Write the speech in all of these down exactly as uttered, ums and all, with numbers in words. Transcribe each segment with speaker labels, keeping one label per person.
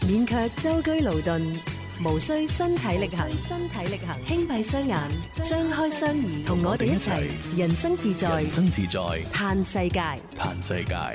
Speaker 1: 免卻舟車勞頓，無需身體力行，身體力行，輕閉雙眼，張開雙耳，同我哋一齊人生自在，
Speaker 2: 人生自在，
Speaker 1: 嘆世界，
Speaker 2: 嘆世界。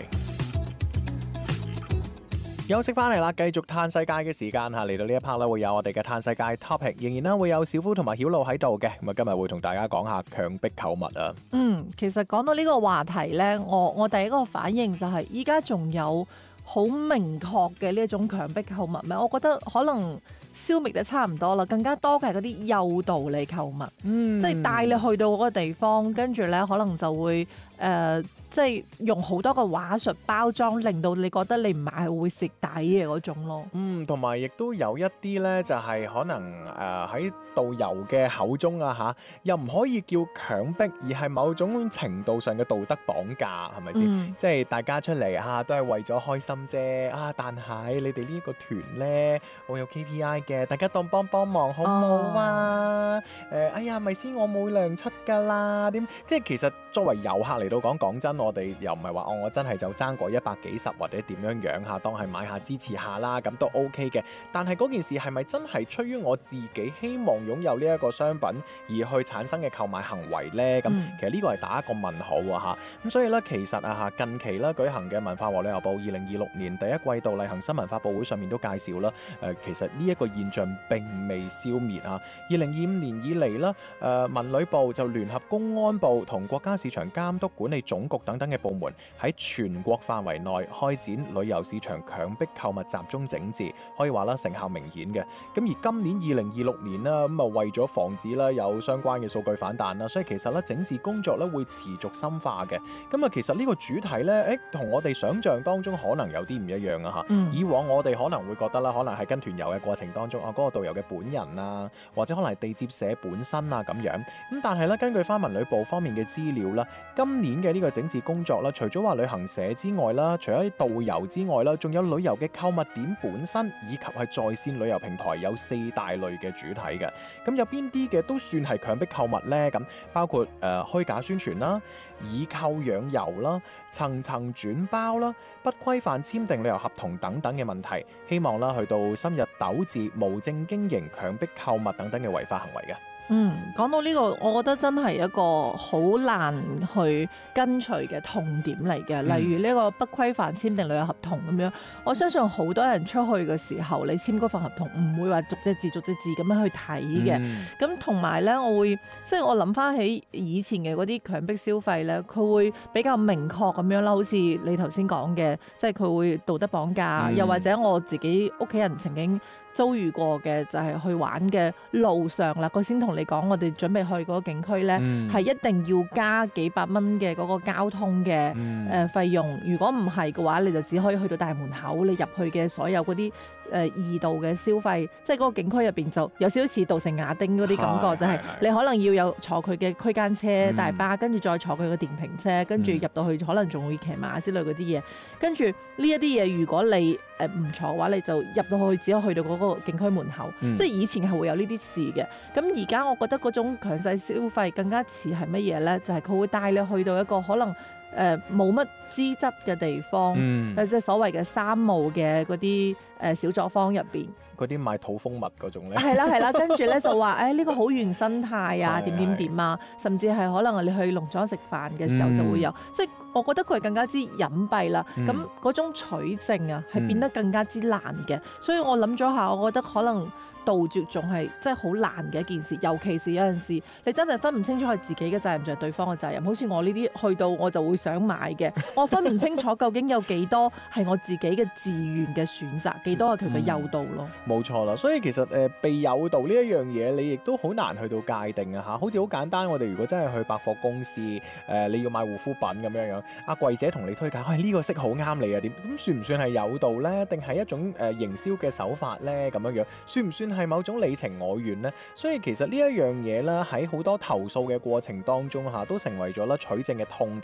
Speaker 3: 休息翻嚟啦，繼續嘆世界嘅時間吓，嚟到呢一 part 咧，會有我哋嘅嘆世界 topic， 仍然咧會有小夫同埋曉露喺度嘅，咁啊今日會同大家講下強迫購物啊。
Speaker 4: 嗯，其實講到呢個話題呢，我我第一個反應就係依家仲有好明確嘅呢一種強迫購物咩？我覺得可能消滅得差唔多啦，更加多嘅係嗰啲誘導你購物，
Speaker 3: 嗯，
Speaker 4: 即係帶你去到嗰個地方，跟住呢可能就會誒。呃即係用好多個話術包裝，令到你覺得你唔買係會蝕底嘅嗰種咯。
Speaker 3: 嗯，同埋亦都有一啲呢，就係可能誒喺導遊嘅口中啊嚇，又唔可以叫強迫，而係某種程度上嘅道德綁架，係咪先？
Speaker 4: 嗯、
Speaker 3: 即係大家出嚟啊，都係為咗開心啫啊！但係你哋呢一個團呢，我有 K P I 嘅，大家當幫幫忙好唔好啊？誒、哦，哎呀，咪先我冇糧出㗎啦，點？即係其實作為遊客嚟到講，講真。我哋又唔係話哦，我真係就爭過一百幾十或者點樣樣嚇，當係買下支持下啦，咁都 OK 嘅。但係嗰件事係咪真係出於我自己希望擁有呢一個商品而去產生嘅購買行為呢？咁、嗯、其實呢個係打一個問號啊嚇。咁所以呢，其實啊嚇近期咧舉行嘅文化和旅遊部二零二六年第一季度例行新聞發佈會上面都介紹啦。誒、呃，其實呢一個現象並未消滅啊。二零二五年以嚟啦，誒、呃、文旅部就聯合公安部同國家市場監督管理總局等等嘅部門喺全國範圍內開展旅遊市場強迫購物集中整治，可以話啦成效明顯嘅。咁而今年二零二六年啦，咁啊為咗防止啦有相關嘅數據反彈啦，所以其實咧整治工作咧會持續深化嘅。咁啊其實呢個主題咧，誒同我哋想象當中可能有啲唔一樣啊吓。嗯、以往我哋可能會覺得啦，可能係跟團遊嘅過程當中啊，嗰、嗰個導遊嘅本人啊，或者可能係地接社本身啊咁樣。咁但係咧根據翻文旅部方面嘅資料啦，今年嘅呢個整治工作啦，除咗話旅行社之外啦，除咗啲導遊之外啦，仲有旅遊嘅購物點本身，以及係在線旅遊平台有四大類嘅主體嘅。咁有邊啲嘅都算係強迫購物呢？咁包括誒、呃、虛假宣傳啦、以購養遊啦、層層轉包啦、不規範簽訂旅遊合同等等嘅問題，希望啦去到深入糾治無證經營、強迫購物等等嘅違法行為嘅。
Speaker 4: 嗯，講到呢個，我覺得真係一個好難去跟隨嘅痛點嚟嘅。例如呢個不規範簽訂旅遊合同咁樣，我相信好多人出去嘅時候，你簽嗰份合同唔會話逐隻字逐隻字咁樣去睇嘅。咁同埋呢，我會即係我諗翻起以前嘅嗰啲強迫消費呢，佢會比較明確咁樣啦，好似你頭先講嘅，即係佢會道德綁架，嗯、又或者我自己屋企人曾經遭遇過嘅就係去玩嘅路上啦，佢先同你講，我哋準備去嗰個景區咧，係、嗯、一定要加幾百蚊嘅嗰個交通嘅誒費用。如果唔係嘅話，你就只可以去到大門口，你入去嘅所有嗰啲誒二度嘅消費，即係嗰個景區入邊就有少少似稻城亞丁嗰啲感覺，就係你可能要有坐佢嘅區間車、嗯、大巴，跟住再坐佢嘅電瓶車，跟住入到去可能仲會騎馬之類嗰啲嘢。跟住呢一啲嘢，如果你誒唔坐嘅話，你就入到去只可以去到嗰個景區門口。嗯、即係以前係會有呢啲事嘅。咁而家我覺得嗰種強制消費更加似係乜嘢咧？就係、是、佢會帶你去到一個可能誒冇乜資質嘅地方，嗯、即係所謂嘅三無嘅嗰啲誒小作坊入邊，
Speaker 3: 嗰啲賣土蜂蜜嗰種咧，
Speaker 4: 係啦係啦，跟住咧就話誒呢個好原生態啊，點點點啊，甚至係可能你去農莊食飯嘅時候就會有，嗯、即係我覺得佢係更加之隱蔽啦。咁嗰、嗯、種取證啊，係變得更加之難嘅。嗯、所以我諗咗下，我覺得可能杜絕仲係真係好難嘅一件事，尤其是有陣時你真係分唔清楚係自己嘅責任，就係對方嘅責任。好似我呢啲去到我就會想買嘅，我分唔清楚究竟有幾多係我自己嘅自願嘅選擇，幾多係佢嘅誘導咯。
Speaker 3: 冇錯啦，所以其實誒、呃、被誘導呢一樣嘢，你亦都好難去到界定啊嚇。好似好簡單，我哋如果真係去百貨公司誒、呃，你要買護膚品咁樣樣，阿櫃姐同你推介，喂、哎、呢、呢個色好啱你啊，點咁算唔算係誘導咧？定係一種誒、呃、營銷嘅手法咧？咁樣樣算唔算係某種你情我願呢？所以其實呢一樣嘢咧，喺好多投訴嘅過程當中嚇，都成為咗啦取證嘅痛點，亦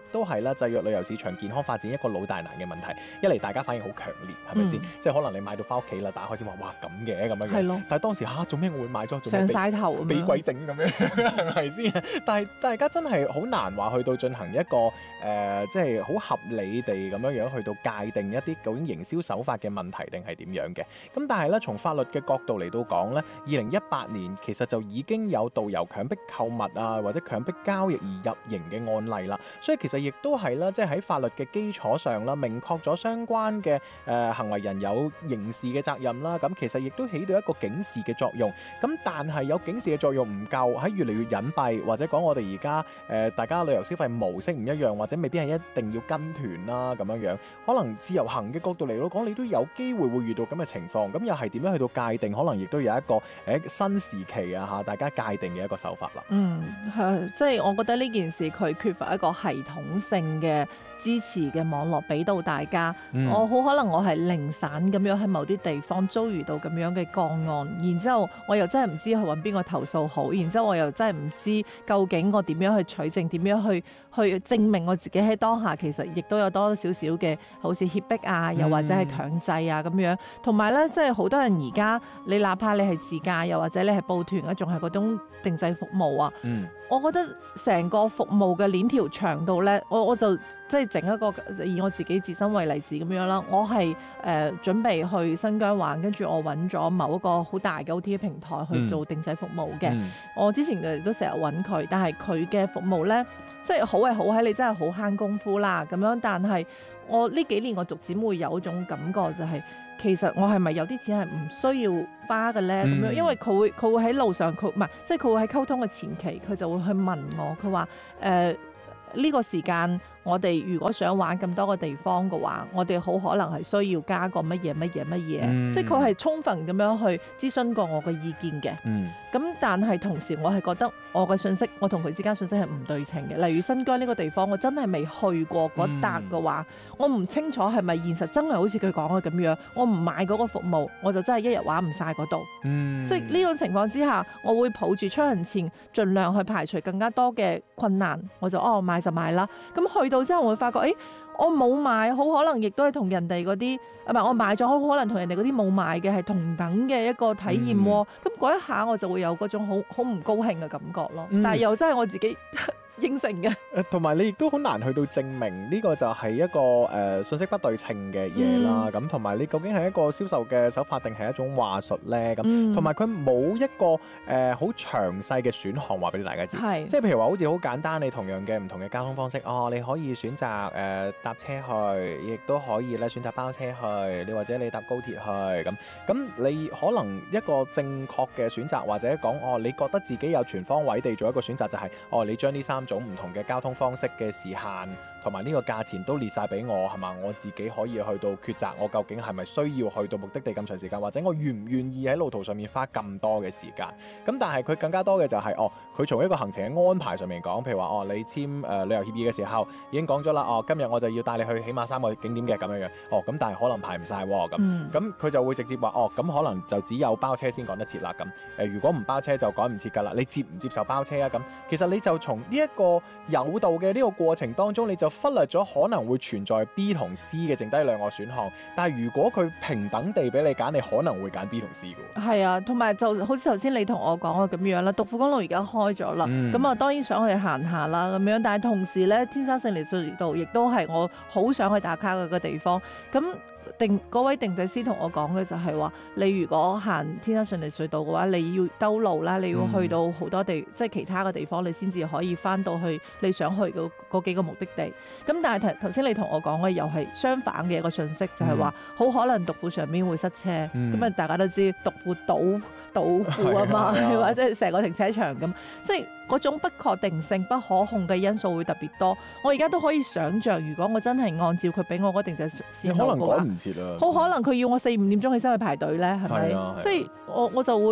Speaker 3: 都係啦，製藥旅遊市場健康發展一個老大難嘅問題。一嚟大家反應好強烈，係咪先？
Speaker 4: 嗯、
Speaker 3: 即係可能你買到翻屋企啦，打開先話哇咁嘅咁樣樣。
Speaker 4: 係咯。
Speaker 3: 但係當時嚇做咩我會買咗？做咩
Speaker 4: 上晒頭咁樣
Speaker 3: 俾鬼整咁樣係咪先？但係大家真係好難話去到進行一個誒、呃，即係好合理地咁樣樣去到界定一啲究竟營銷手法嘅問題定係點樣嘅。咁但係咧，從法律嘅角度嚟到講咧，二零一八年其實就已經有導遊強迫購物啊，或者強迫交易而入刑嘅案例啦。所以其實亦都係啦，即係喺法律嘅基礎上啦，明確咗相關嘅誒、呃、行為人有刑事嘅責任啦。咁其實亦都起到一個警示嘅作用。咁但係有警示嘅作用唔夠，喺越嚟越隱蔽，或者講我哋而家誒大家旅遊消費模式唔一樣，或者未必係一定要跟團啦咁樣樣。可能自由行嘅角度嚟到講，你都有機會會遇到咁嘅情況。咁又係點樣去到界定？可能亦都有一個誒、欸、新時期啊嚇，大家界定嘅一個手法啦。
Speaker 4: 嗯，係，即係我覺得呢件事佢缺乏一個系統性嘅支持嘅網絡俾到大家。嗯、我好可能我係零散咁樣喺某啲地方遭遇到咁樣嘅個案，然之後我又真係唔知去揾邊個投訴好，然之後我又真係唔知究竟我點樣去取證，點樣去去證明我自己喺當下其實亦都有多多少少嘅好似脅迫啊，又或者係強制啊咁樣。同埋咧，即係好多人而家你哪怕你係自駕，又或者你係報團啊，仲係嗰種定制服務啊。嗯，我覺得成個服務嘅鏈條長度咧，我我就即係整一個以我自己自身為例子咁樣啦。我係誒、呃、準備去新疆玩，跟住我揾咗某一個好大嘅 O T A 平台去做定制服務嘅。嗯、我之前亦都成日揾佢，但係佢嘅服務咧，即係好係好喺你真係好慳功夫啦咁樣。但係我呢幾年我逐漸會有一種感覺就係、是。其實我係咪有啲錢係唔需要花嘅咧？咁樣、嗯，因為佢會佢會喺路上，佢唔係即係佢會喺溝通嘅前期，佢就會去問我，佢話誒呢個時間我哋如果想玩咁多個地方嘅話，我哋好可能係需要加個乜嘢乜嘢乜嘢，嗯、即係佢係充分咁樣去諮詢過我嘅意見嘅。咁、嗯、但係同時我係覺得我嘅信息，我同佢之間信息係唔對稱嘅。例如新疆呢個地方，我真係未去過嗰笪嘅話，嗯、我唔清楚係咪現實真係好似佢講嘅咁樣。我唔買嗰個服務，我就真係一日玩唔晒嗰度。嗯、即係呢種情況之下，我會抱住出行前盡量去排除更加多嘅困難，我就哦買就買啦。咁去到之後，我會發覺，誒、欸，我冇買，好可能亦都係同人哋嗰啲，唔係我買咗，好可能同人哋嗰啲冇買嘅係同等嘅一個體驗喎。咁嗰、嗯、一下我就會有嗰種好好唔高興嘅感覺咯。嗯、但係又真係我自己應承嘅。誒，
Speaker 3: 同埋你亦都好難去到證明呢個就係一個誒、呃、信息不對稱嘅嘢啦。咁同埋你究竟係一個銷售嘅手法定係一種話術咧？咁同埋佢冇一個誒好、呃、詳細嘅選項話俾大家知。係是，即係譬如話好似好簡單，你同樣嘅唔同嘅交通方式，哦，你可以選擇誒、呃、搭車去，亦都可以咧選擇包車去，你或者你搭高鐵去咁。咁你可能一個正確嘅選擇，或者講哦，你覺得自己有全方位地做一個選擇，就係、是、哦，你將呢三種唔同嘅交通方式嘅時限同埋呢個價錢都列晒俾我，係嘛？我自己可以去到抉擇，我究竟係咪需要去到目的地咁長時間，或者我願唔願意喺路途上面花咁多嘅時間？咁但係佢更加多嘅就係、是、哦，佢從一個行程嘅安排上面講，譬如話哦，你簽誒、呃、旅遊協議嘅時候已經講咗啦，哦，今日我就要帶你去起碼三個景點嘅咁樣樣，哦，咁但係可能排唔晒喎，咁咁佢就會直接話哦，咁可能就只有包車先趕得切啦，咁誒、呃、如果唔包車就趕唔切㗎啦，你接唔接受包車啊？咁其實你就從呢一個有道嘅呢個過程當中，你就忽略咗可能會存在 B 同 C 嘅剩低兩個選項。但係如果佢平等地俾你揀，你可能會揀 B 同 C 嘅。係
Speaker 4: 啊，同埋就好似頭先你同我講嘅咁樣啦，獨富公路而家開咗啦，咁啊、嗯、當然想去行下啦咁樣，但係同時咧，天山聖尼隧道亦都係我好想去打卡嘅個地方。咁定嗰位定制師同我講嘅就係話，你如果行天山順利隧道嘅話，你要兜路啦，你要去到好多地，嗯、即係其他嘅地方，你先至可以翻到去你想去嘅嗰幾個目的地。咁但係頭頭先你同我講嘅又係相反嘅一個信息，就係話好可能獨富上面會塞車。咁啊、嗯，大家都知獨富島島庫啊嘛，或者成個停車場咁，即係嗰種不確定性、不可控嘅因素會特別多。我而家都可以想像，如果我真係按照佢俾我嗰定制線路嘅話，好可能佢要我四五點鐘起身去排隊咧，係咪？即係我我就會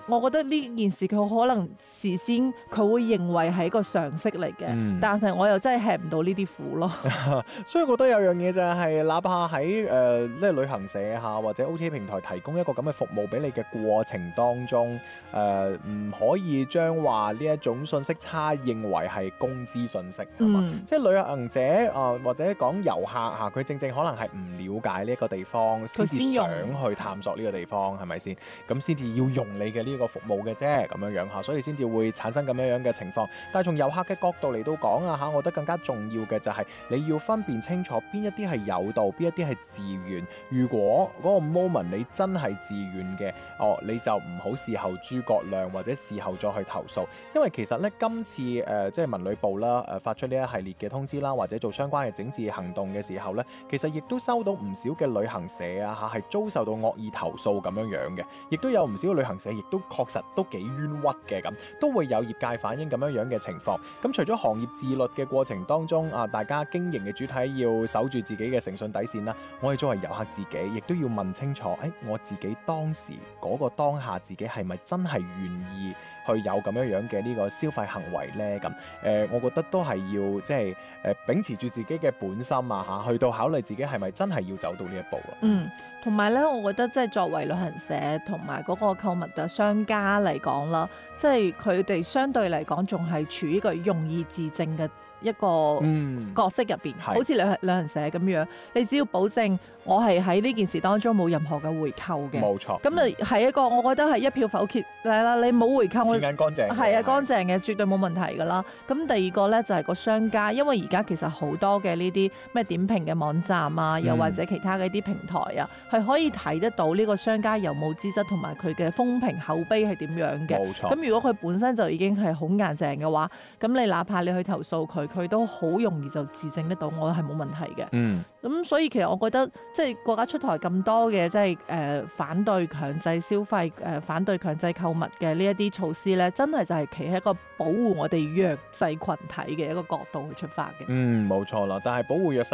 Speaker 4: 我覺得呢件事佢可能事先佢會認為係一個常識嚟嘅，
Speaker 3: 嗯
Speaker 4: 但係我又真係吃唔到呢啲苦咯。
Speaker 3: 所以我覺得有樣嘢就係、是，哪怕喺誒即係旅行社下或者 O T A 平台提供一個咁嘅服務俾你嘅過程當中，誒、呃、唔可以將話呢一種信息差認為係公資信息，係嘛、
Speaker 4: 嗯？
Speaker 3: 即係旅行者啊、呃，或者講遊客嚇，佢正正可能係唔了解呢一個地方，先至想去探索呢個地方，係咪先？咁先至要用你嘅呢個服務嘅啫，咁樣樣嚇，所以先至會產生咁樣樣嘅情況。但係從遊客嘅角度嚟到講啊嚇，我覺得更加重要嘅就係你要分辨清楚邊一啲係誘導，邊一啲係自願。如果嗰個 moment 你真係自願嘅，哦，你就唔好事後諸葛亮或者事後再去投訴，因為其實咧今次誒、呃、即係文旅部啦誒、呃、發出呢一系列嘅通知啦，或者做相關嘅整治行動嘅時候咧，其實亦都收到唔少嘅旅行社啊嚇係遭受到惡意投訴咁樣樣嘅，亦都有唔少嘅旅行社亦都確實都幾冤屈嘅，咁，都會有業界反映咁樣樣嘅情況。咁除咗行業自律嘅過程當中啊，大家經營嘅主體要守住自己嘅誠信底線啦，我哋作為遊客自己亦都要問清楚，誒、哎、我自己當時嗰個當下自己係咪真係願意去有咁樣樣嘅呢個消費行為呢？咁誒、呃，我覺得都係要即係誒秉持住自己嘅本心啊嚇，去到考慮自己係咪真係要走到呢一步咯。
Speaker 4: 嗯，同埋咧，我覺得即係作為旅行社同埋嗰個購物嘅商家嚟講啦，即係佢哋相對嚟講仲係處於一個容易自證嘅一個角色入邊，
Speaker 3: 嗯、
Speaker 4: 好似旅行旅行社咁樣，你只要保證我係喺呢件事當中冇任何嘅回扣嘅，
Speaker 3: 冇錯。
Speaker 4: 咁啊係一個我覺得係一票否決啦，你冇回扣，
Speaker 3: 錢眼乾淨，
Speaker 4: 係啊乾淨嘅，絕對冇問題㗎啦。咁第二個咧就係個商家，因為而家其實好多嘅呢啲咩點評嘅網站啊，又或者其他嘅一啲平台啊，係、嗯、可以睇得到呢個商家有冇資質同埋佢嘅風評口碑係點樣嘅。
Speaker 3: 冇錯。
Speaker 4: 咁如果佢本身就已經係好硬淨嘅話，咁你哪怕你去投訴佢，佢都好容易就自證得到，我係冇問題嘅。
Speaker 3: 嗯。
Speaker 4: 咁所以其實我覺得即係國家出台咁多嘅即係誒反對強制消費誒、呃、反對強制購物嘅呢一啲措施咧，真係就係企喺一個保護我哋弱勢群體嘅一個角度去出發嘅。
Speaker 3: 嗯，冇錯啦，但係保護弱勢